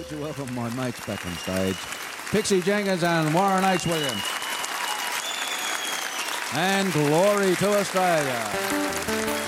to welcome my mates back on stage, Pixie Jenkins and Warren H. Williams. And glory to Australia.